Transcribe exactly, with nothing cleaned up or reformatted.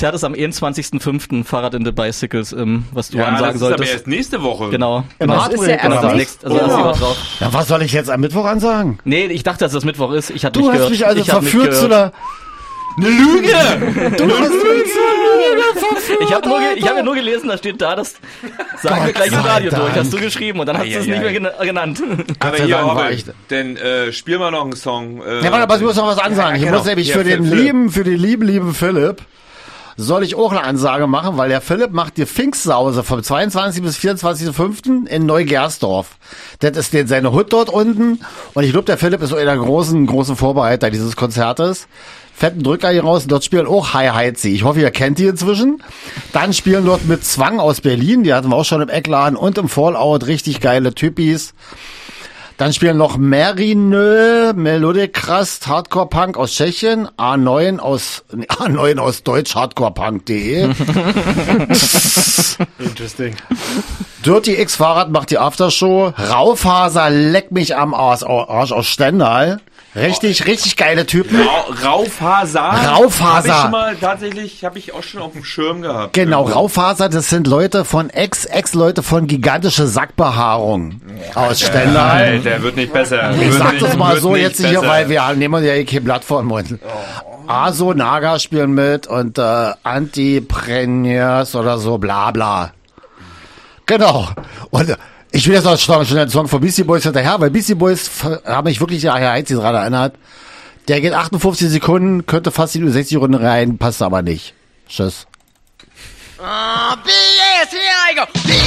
Konzert ist am einundzwanzigsten fünften Fahrrad in the Bicycles, ähm, was du ja, ansagen das solltest. Das ist aber erst nächste Woche. Genau. Im genau. Hardbreak, ja genau, das nächste, also ja. das lieber drauf. Ja, was soll ich jetzt am Mittwoch ansagen? Nee, ich dachte, dass das Mittwoch ist. Ich hatte Du nicht hast gehört. mich also ich verführt zu einer... Eine Lüge! Du hast mich zu einer verführt, Ich habe nur, ge- ich hab ja Alter. nur gelesen, da steht da, das sagen wir gleich im sei Radio Dank. durch. Hast du geschrieben und dann hast du es Ei, ei, nicht mehr ei. gena- genannt. Aber sei hier, Dank war Robin, ich- denn äh, spiel mal noch einen Song. Äh, Ja, warte, aber ich muss noch was ansagen. Ja, Ich genau. muss nämlich Ja, für den Philipp. lieben, für den lieben, lieben Philipp, soll ich auch eine Ansage machen, weil der Philipp macht die Pfingstsause vom zweiundzwanzigsten bis vierundzwanzigsten fünften in Neugersdorf. Das ist den, seine Hut dort unten. Und ich glaube, der Philipp ist so in der großen, großen Vorbereiter dieses Konzertes. Fetten Drücker hier raus. Dort spielen auch Hi Heizi. Ich hoffe, ihr kennt die inzwischen. Dann spielen dort mit Zwang aus Berlin. Die hatten wir auch schon im Eckladen und im Fallout. Richtig geile Typis. Dann spielen noch Merinö, Melodikrast, Hardcore Punk aus Tschechien, A neun aus, nee, A neun aus Deutsch, hardcorepunk punkt de. Interesting. Dirty X Fahrrad macht die Aftershow. Raufaser, leck mich am Arsch, Arsch aus Stendal. Richtig, richtig geile Typen. Rau- Raufaser. Raufaser. Hab ich schon mal tatsächlich, habe ich auch schon auf dem Schirm gehabt. Genau, Irgendwo. Raufaser, das sind Leute von Ex, Ex-Leute von gigantische Sackbehaarung aus Stendal. Nein, der wird nicht besser. Ich Wird sag nicht- das mal wird so nicht jetzt hier, besser. weil wir nehmen uns ja hier kein Blatt vor den Mund. Aso, Naga spielen mit und äh, Antipreneurs oder so, bla bla. Genau. Und äh, ich will jetzt noch schnell einen Song von Beastie Boys hinterher, weil Beastie Boys f- haben mich wirklich ja Heizi dran erinnert. Der geht achtundfünfzig Sekunden, könnte fast in die sechzig Runden rein, passt aber nicht. Tschüss. Uh, B S, here I go.